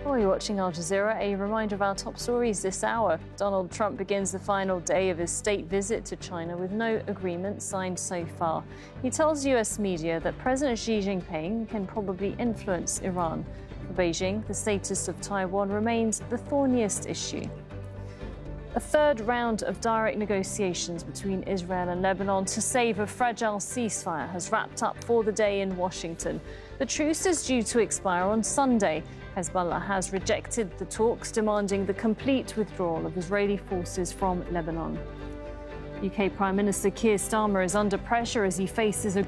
Well, you're watching Al Jazeera. A reminder of our top stories this hour. Donald Trump begins the final day of his state visit to China with no agreement signed so far. He tells US media that President Xi Jinping can probably influence Iran. For Beijing, the status of Taiwan remains the thorniest issue. A third round of direct negotiations between Israel and Lebanon to save a fragile ceasefire has wrapped up for the day in Washington. The truce is due to expire on Sunday. Hezbollah has rejected the talks, demanding the complete withdrawal of Israeli forces from Lebanon. UK Prime Minister Keir Starmer is under pressure as he faces a